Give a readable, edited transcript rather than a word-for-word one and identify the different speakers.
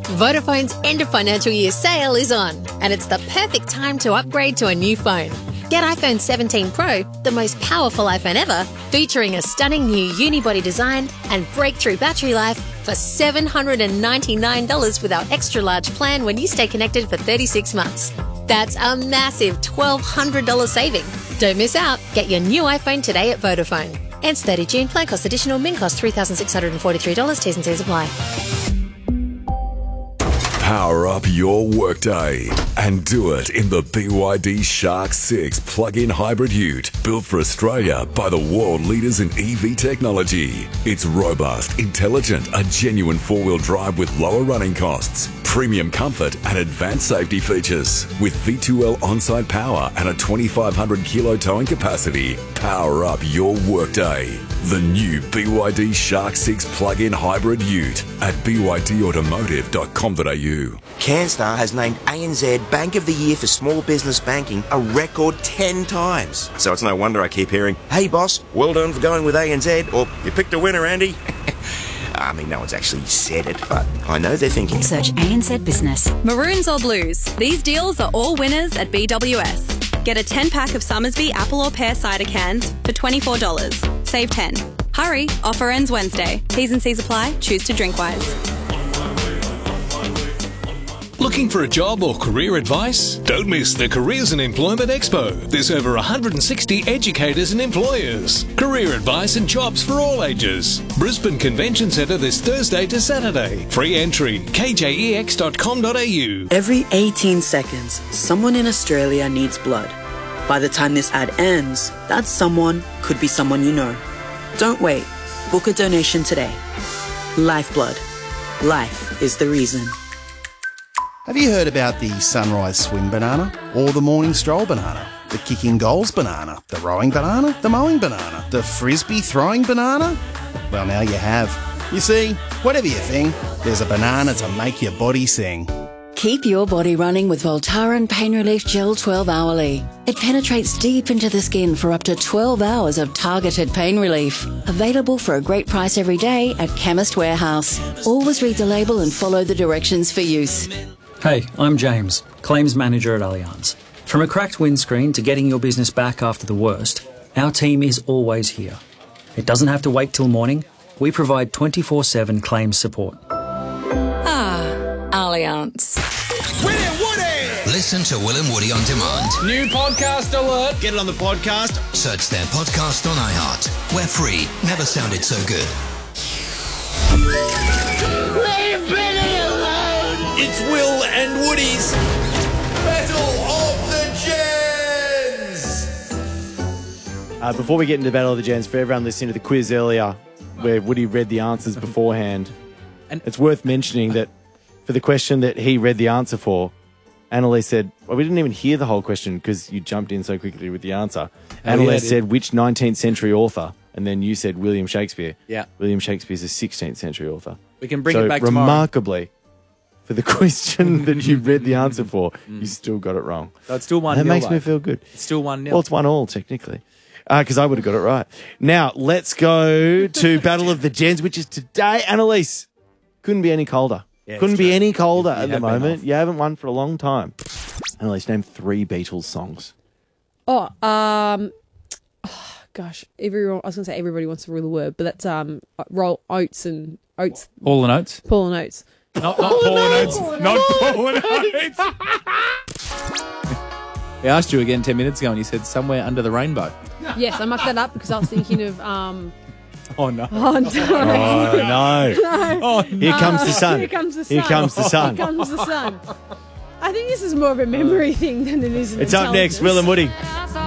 Speaker 1: Vodafone's end of financial year sale is on, and it's the perfect time to upgrade to a new phone. Get iPhone 17 Pro, the most powerful iPhone ever, featuring a stunning new unibody design and breakthrough battery life for $799 with our extra large plan when you stay connected for 36 months. That's a massive $1,200 saving. Don't miss out. Get your new iPhone today at Vodafone. Ends 30 June. Plan cost additional. Min cost $3,643. T's and C's apply.
Speaker 2: Power up your workday and do it in the BYD Shark 6 plug-in hybrid ute, built for Australia by the world leaders in EV technology. It's robust, intelligent, a genuine four-wheel drive with lower running costs, premium comfort and advanced safety features. With V2L on-site power and a 2,500 kilo towing capacity, power up your workday. The new BYD Shark 6 plug-in hybrid ute at bydautomotive.com.au.
Speaker 3: CanStar has named ANZ Bank of the Year for Small Business Banking a record 10 times. So it's no wonder I keep hearing, "Hey boss, well done for going with ANZ," or "You picked a winner, Andy." I mean, no one's actually said it, but I know they're thinking.
Speaker 4: Search ANZ Business.
Speaker 5: Maroons or blues? These deals are all winners at BWS. Get a 10-pack of Summersby apple or pear cider cans for $24. Save 10. Hurry, offer ends Wednesday. T's and C's apply. Choose to drink wise.
Speaker 6: Looking for a job or career advice? Don't miss the Careers and Employment Expo. There's over 160 educators and employers. Career advice and jobs for all ages. Brisbane Convention Centre this Thursday to Saturday. Free entry, kjex.com.au.
Speaker 7: Every 18 seconds, someone in Australia needs blood. By the time this ad ends, that someone could be someone you know. Don't wait. Book a donation today. Lifeblood. Life is the reason.
Speaker 8: Have you heard about the sunrise swim banana? Or the morning stroll banana? The kicking goals banana? The rowing banana? The mowing banana? The frisbee throwing banana? Well, now you have. You see, whatever you think, there's a banana to make your body sing.
Speaker 4: Keep your body running with Voltaren Pain Relief Gel 12 hourly. It penetrates deep into the skin for up to 12 hours of targeted pain relief. Available for a great price every day at Chemist Warehouse. Always read the label and follow the directions for use.
Speaker 9: Hey, I'm James, Claims Manager at Allianz. From a cracked windscreen to getting your business back after the worst, our team is always here. It doesn't have to wait till morning. We provide 24/7 claims support.
Speaker 4: Allianz.
Speaker 10: Will and Woody!
Speaker 11: Listen to Will and Woody on demand.
Speaker 10: New podcast alert. Get it on the podcast.
Speaker 11: Search their podcast on iHeart. We're free. Never sounded so good.
Speaker 10: Leave Billy alone! It's Will and Woody's Battle of the Gens!
Speaker 12: Before we get into Battle of the Gens, for everyone listening to the quiz earlier, where Woody read the answers beforehand, and it's worth mentioning that for the question that he read the answer for, Annalise said, well, we didn't even hear the whole question because you jumped in so quickly with the answer. Annalise said, which 19th century author? And then you said William Shakespeare.
Speaker 13: Yeah.
Speaker 12: William Shakespeare's a 16th century author.
Speaker 13: We can bring it back tomorrow.
Speaker 12: Remarkably, for the question that you read the answer for, you still got it wrong.
Speaker 13: So it's still 1-0.
Speaker 12: That makes me feel good.
Speaker 13: It's still 1-0.
Speaker 12: Well, it's 1-1 technically. Because I would have got it right. Now, let's go to Battle of the Gens, which is today. Annalise, couldn't be any colder.
Speaker 13: Yeah,
Speaker 12: couldn't be any colder
Speaker 13: You
Speaker 12: at the
Speaker 13: have been
Speaker 12: moment.
Speaker 13: off.
Speaker 12: You haven't won for a long time. Annalise, name 3 Beatles songs.
Speaker 14: Gosh, everyone. I was going to say everybody wants to rule the word, but that's roll oats and oats.
Speaker 13: Paul and Oates.
Speaker 14: Paul and Oates.
Speaker 13: Not Paul and Oates. Not Paul and Oates. I asked you again 10 minutes ago and you said somewhere under the rainbow.
Speaker 14: Yes, I mucked that up because I was thinking of.
Speaker 13: Oh, no.
Speaker 14: Oh, no.
Speaker 12: Oh, no.
Speaker 13: Oh, no.
Speaker 12: Here comes the sun.
Speaker 14: Here comes the sun.
Speaker 12: Here comes the sun.
Speaker 14: Here comes the sun. I think this is more of a memory thing than it is an
Speaker 12: It's up next,
Speaker 14: intelligence.
Speaker 12: Will and Woody.